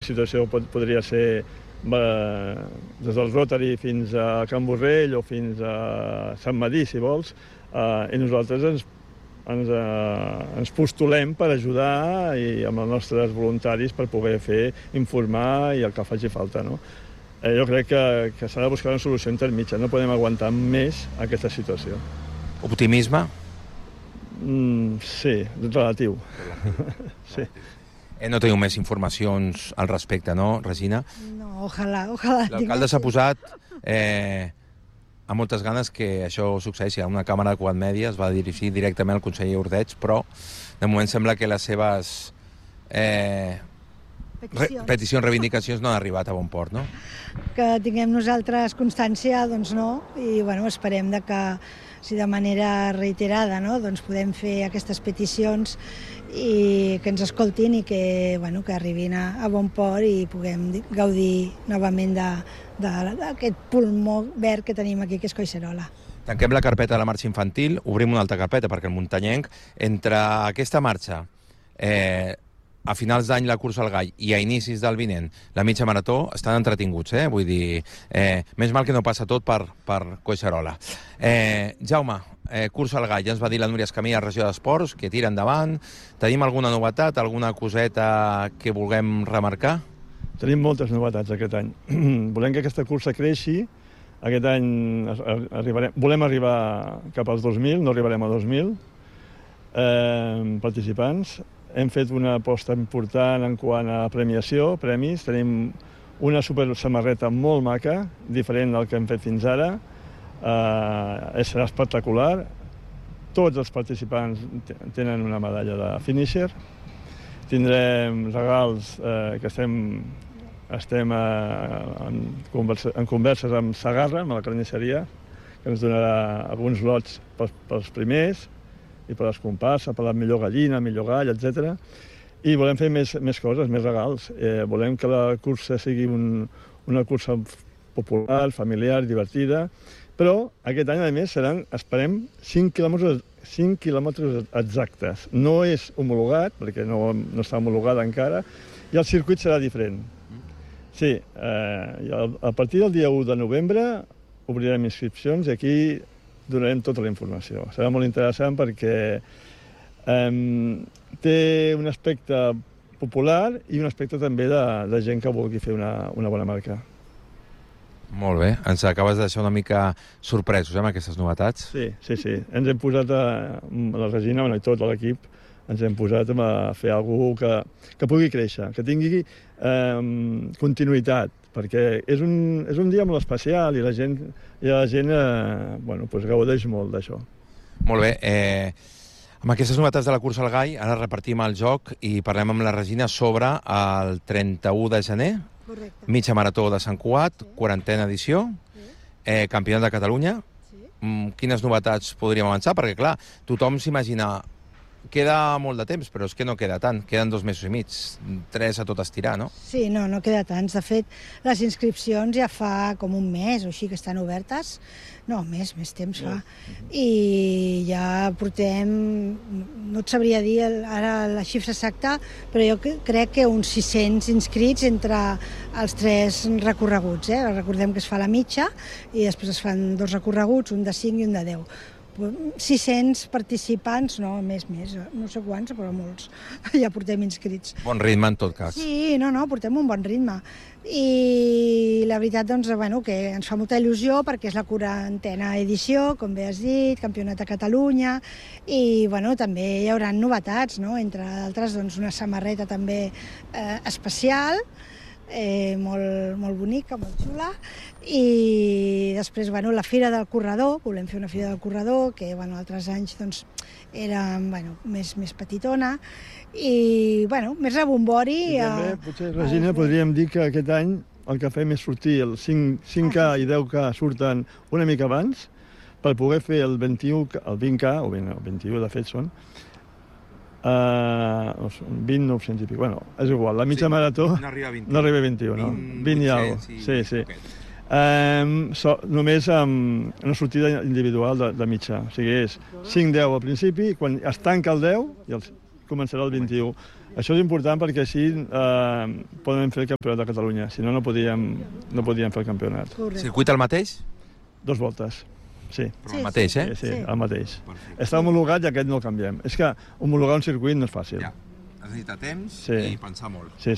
situació podria ser des del Rotary fins a Can Borrell o fins a Sant Madí, si vols, i nosaltres ens postulem per ajudar i amb els nostres voluntaris per poder fer, informar i el que faci falta, no? Jo crec que s'ha de buscar una solució intermitja, no podem aguantar més aquesta situació. Optimisme? Sí, relatiu. Sí. No teniu més informacions al respecte, no, Regina? No, ojalà. L'alcalde s'ha posat amb moltes ganes que això succeeixi. Una càmera de Quad Media es va dirigir directament al conseller Ordeig, però de moment sembla que les seves peticions, reivindicacions no han arribat a bon port, no? Que tinguem nosaltres constància, doncs no, i bueno, esperem que si de manera reiterada, no, doncs podem fer aquestes peticions i que ens escoltin i que, bueno, que arribin a bon port i puguem gaudir novament d'aquest pulmó verd que tenim aquí, que és Collserola. Tanquem la carpeta de la marxa infantil, obrim una altra carpeta, perquè el muntanyenc, entre aquesta marxa, a finals d'any la cursa al Gall i a inicis del vinent la mitja marató, estan entretinguts, vull dir, més mal que no passa tot per Collserola. Jaume, cursa al Gall, ja ens va dir la Núria Escamilla a la regió d'Esports, que tira endavant. Tenim alguna novetat, alguna coseta que vulguem remarcar? Tenim moltes novetats aquest any. Volem que aquesta cursa creixi. Aquest any volem arribar cap als 2.000, no arribarem a 2.000 participants. Hem fet una aposta important en quant a premiació, premis. Tenim una super samarreta molt maca, diferent del que hem fet fins ara. Serà espectacular. Tots els participants tenen una medalla de finisher. Tindrem regals que estem en converses amb Sagarra, amb la carnisseria, que ens donarà alguns lots pels primers, i per les comparses, per la millor gallina, millor gall, etc. I volem fer més coses, més regals. Volem que la cursa sigui una cursa popular, familiar, divertida, però aquest any, a més, seran, esperem, 5 quilòmetres exactes. No és homologat, perquè no està homologat encara, i el circuit serà diferent. Sí, a partir del dia 1 de novembre obrirem inscripcions i aquí donarem tota la informació. Serà molt interessant perquè té un aspecte popular i un aspecte també de gent que vulgui fer una bona marca. Molt bé. Ens acabes de deixar una mica sorpresos amb aquestes novetats. Sí. Ens hem posat, la Regina i tot l'equip, ens hem posat a fer alguna cosa que pugui créixer, que tingui continuïtat, perquè és un dia molt especial i la gent gaudeix molt d'això. Molt bé. Amb aquestes novetats de la cursa al Gall, ara repartim el joc i parlem amb la Regina sobre el 31 de gener, correcte, mitja marató de Sant Cugat, 40a edició, campionat de Catalunya. Quines novetats podríem avançar? Perquè, clar, tothom s'imagina queda molt de temps, però és que no queda tant. Queden 2 mesos i mig, 3 a tot estirar, no? Sí, no queda tants. De fet, les inscripcions ja fa com un mes o així que estan obertes. No, més temps fa. I ja portem, no et sabria dir ara la xifra exacta, però jo crec que uns 600 inscrits entre els 3 recorreguts. Recordem que es fa la mitja i després es fan 2 recorreguts, un de 5 i un de 10. 600 participants, no, més, no sé quants, però molts, ja portem inscrits. Bon ritme, en tot cas. Sí, portem un bon ritme. I la veritat, doncs, que ens fa molta il·lusió perquè és la 40a edició, com bé has dit, Campionat de Catalunya, i, també hi haurà novetats, no? Entre d'altres, doncs, una samarreta també especial, molt bonica, molt xula, i després la Fira del Corredor, volem fer una Fira del Corredor que altres anys era més petitona i més rebombori. I també, potser, Regina, podríem dir que aquest any el que fem és sortir el 5K i 10K surten una mica abans per poder fer el 20K, o el 21 de fet són, 20.900 i pic. És igual, la mitja marató no arriba a 21, no? 20 i alguna cosa. Sí. Només amb una sortida individual de mitja. O sigui, és 5-10 al principi, quan es tanca el 10, i començarà el 21. Això és important perquè així podem fer el campionat de Catalunya. Si no, no podíem fer el campionat. Circuit el mateix? 2 voltes, sí. Però el mateix, eh? Sí, el mateix. Està homologat i aquest no el canviem. És que homologar un circuit no és fàcil. Ja. Has necessitat temps i pensar molt. Sí.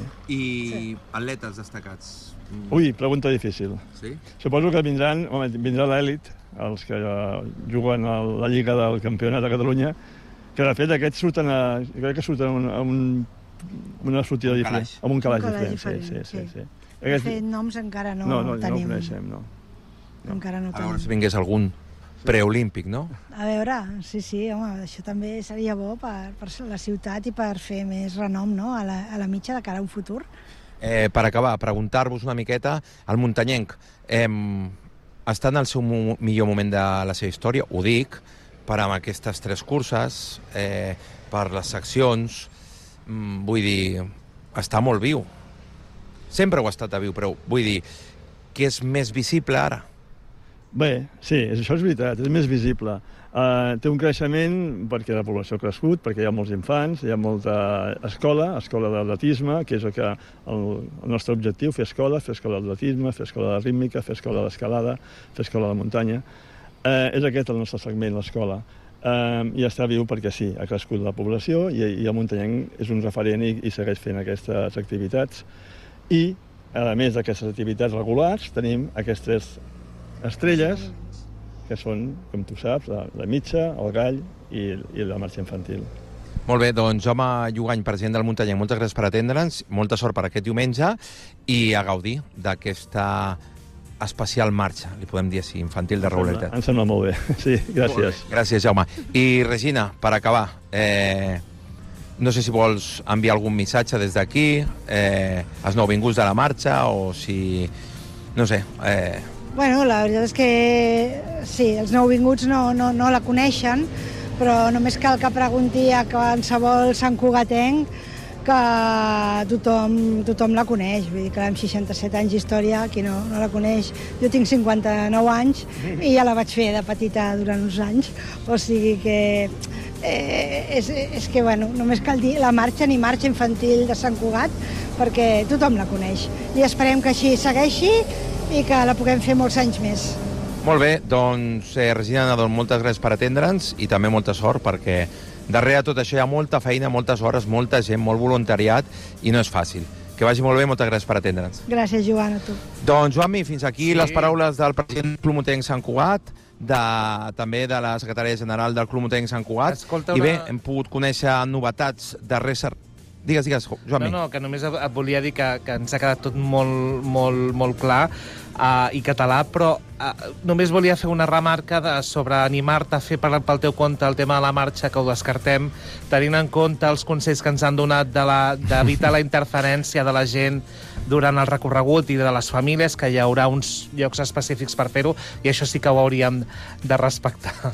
I atletes destacats? Ui, pregunta difícil. Sí? Suposo que vindrà l'elit, els que juguen a la Lliga del Campionat de Catalunya, que de fet aquests surten crec que surten una sortida diferent. Amb un calaix diferent. Sí. De fet, noms encara no tenim. No coneixem, no. Encara no tenim. A veure si vingués algun preolímpic, no? A veure, sí, home, això també seria bo per la ciutat i per fer més renom, no?, a la mitja de cara a un futur. Per acabar, preguntar-vos una miqueta, el muntanyenc està en el seu millor moment de la seva història, ho dic, per amb aquestes 3 curses, per les seccions, vull dir, està molt viu. Sempre ho ha estat viu, però vull dir que és més visible ara. Bé, sí, això és veritat, és més visible. Té un creixement perquè la població ha crescut, perquè hi ha molts infants, hi ha molta escola d'atletisme, que és el nostre objectiu, fer escola d'atletisme, fer escola de rítmica, fer escola d'escalada, fer escola de muntanya. És aquest el nostre segment, l'escola. I està viu perquè sí, ha crescut la població i el muntanyenc és un referent i segueix fent aquestes activitats. I, a més d'aquestes activitats regulars, tenim aquestes estrelles, que són, com tu saps, la mitja, el gall i la marxa infantil. Molt bé, doncs Jaume Llugany, president del Muntanyenc, moltes gràcies per atendre'ns, molta sort per aquest diumenge i a gaudir d'aquesta especial marxa, li podem dir així, infantil de regularitat. Em sembla molt bé, sí, gràcies. Gràcies, Jaume. I Regina, per acabar, no sé si vols enviar algun missatge des d'aquí, els nouvinguts de la marxa, o si... no sé... Bueno, la veritat és que sí, els nouvinguts no la coneixen, però només cal que pregunti a qualsevol santcugatenc que tothom la coneix. Vull dir que amb 67 anys d'història, qui no la coneix? Jo tinc 59 anys i ja la vaig fer de petita durant uns anys, o sigui que és que, bueno, només cal dir la marxa infantil de Sant Cugat perquè tothom la coneix. I esperem que així segueixi i que la puguem fer molts anys més. Molt bé, doncs Regina Nadal, moltes gràcies per atendre'ns i també molta sort, perquè darrere tot això hi ha molta feina, moltes hores, molta gent, molt voluntariat i no és fàcil. Que vagi molt bé, moltes gràcies per atendre'ns. Gràcies, Joan, a tu. Doncs, Joanmi, fins aquí les paraules del president del Club Muntanyenc Sant Cugat, també de la secretària general del Club Muntanyenc Sant Cugat. I bé, hem pogut conèixer novetats darrers... Digues, Joanmi. No, que només et volia dir que ens ha quedat tot molt clar i català, però només volia fer una remarca sobre animar-te a fer pel teu compte el tema de la marxa, que ho descartem, tenint en compte els consells que ens han donat d'evitar la interferència de la gent durant el recorregut i de les famílies, que hi haurà uns llocs específics per fer-ho, i això sí que ho hauríem de respectar.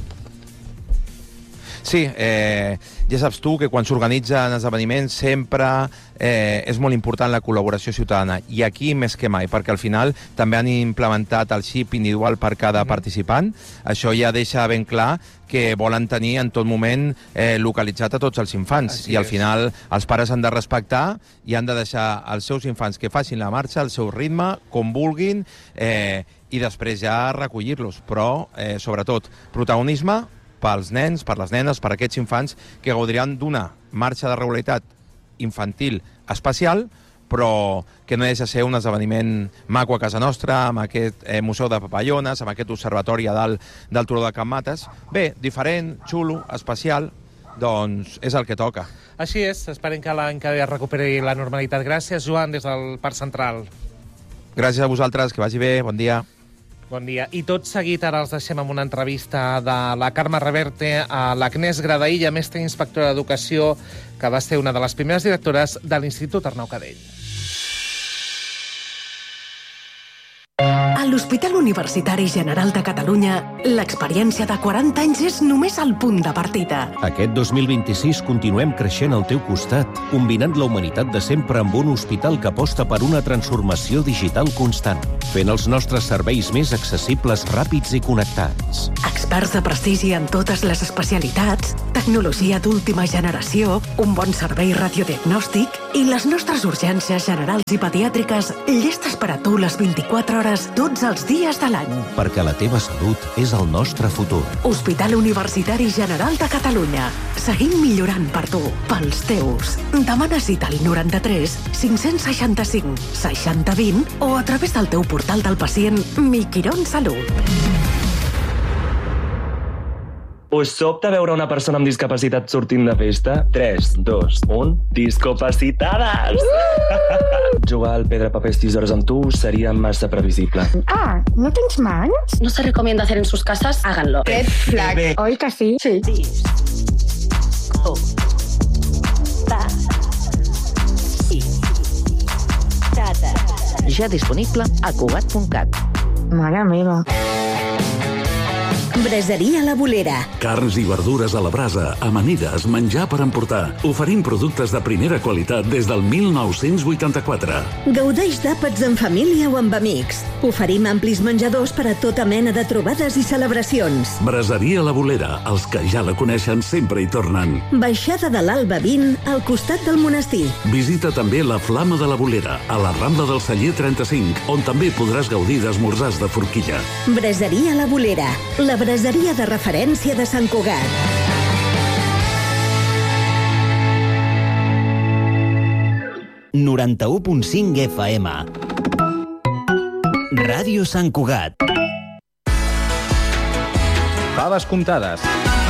Sí, ja saps tu que quan s'organitzen esdeveniments sempre és molt important la col·laboració ciutadana, i aquí més que mai, perquè al final també han implementat el xip individual per cada participant. Això ja deixa ben clar que volen tenir en tot moment localitzat a tots els infants. I al final els pares han de respectar i han de deixar els seus infants que facin la marxa al seu ritme, com vulguin, i després ja recollir-los. Però, sobretot, protagonisme pels nens, per les nenes, per aquests infants que gaudiran d'una marxa de regularitat infantil especial, però que no deixa ser un esdeveniment maco a casa nostra, amb aquest museu de papallones, amb aquest observatori a dalt del turó de Can Mates. Bé, diferent, xulo, especial, doncs és el que toca. Així és, esperem que l'any que ve es recuperi la normalitat. Gràcies, Joan, des del Parc Central. Gràcies a vosaltres, que vagi bé, bon dia. Bon dia. I tot seguit ara els deixem amb una entrevista de la Carme Reverte a l'Agnès Gradaïlla, mestra i inspectora d'Educació, que va ser una de les primeres directores de l'Institut Arnau Cadell. A l'Hospital Universitari General de Catalunya, l'experiència de 40 anys és només el punt de partida. Aquest 2026 continuem creixent al teu costat, combinant la humanitat de sempre amb un hospital que aposta per una transformació digital constant, fent els nostres serveis més accessibles, ràpids i connectats. Experts de prestigi en totes les especialitats, tecnologia d'última generació, un bon servei radiodiagnòstic i les nostres urgències generals i pediàtriques llestes per a tu les 24 hores tots els dies de l'any. Perquè la teva salut és el nostre futur. Hospital Universitari General de Catalunya. Seguim millorant per tu, pels teus. Demana cita al 93 565 60 20 o a través del teu portal del pacient Mi Quirón Salut. Us sobta veure una persona amb discapacitat sortint de festa? 3, 2, 1... Discapacitades! Jugar al pedra, papers, tisores amb tu seria massa previsible. Ah, ¿no tens mans? No se recomienda hacer en sus casas, háganlo. Red flag. ¿Oi que sí? Sí. Ja disponible a Cugat.cat. Mare meva. Braseria La Bolera. Carns i verdures a la brasa, amanides, menjar per emportar. Oferim productes de primera qualitat des del 1984. Gaudeix d'àpats en família o amb amics. Oferim amplis menjadors per a tota mena de trobades i celebracions. Braseria La Bolera. Els que ja la coneixen sempre hi tornen. Baixada de l'Alba 20, al costat del monestir. Visita també la Flama de la Bolera, a la Rambla del Celler 35, on també podràs gaudir d'esmorzars de forquilla. Braseria La Bolera. La braseria de referència de Sant Cugat. ...91.5 FM. Ràdio Sant Cugat. Faves comptades.